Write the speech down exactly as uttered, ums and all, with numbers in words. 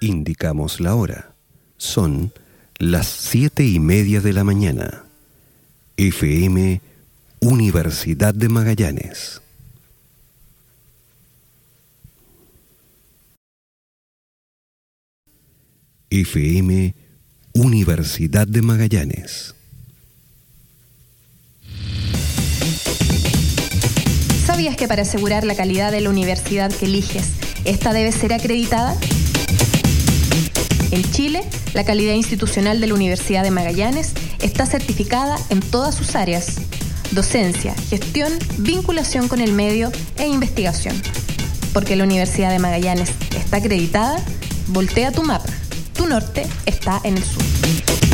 Indicamos la hora. Son las siete y media de la mañana. F M Universidad de Magallanes. F M Universidad de Magallanes. ¿Sabías que para asegurar la calidad de la universidad que eliges, esta debe ser acreditada? En Chile, la calidad institucional de la Universidad de Magallanes está certificada en todas sus áreas: docencia, gestión, vinculación con el medio e investigación. Porque la Universidad de Magallanes está acreditada, voltea tu mapa. Tu norte está en el sur.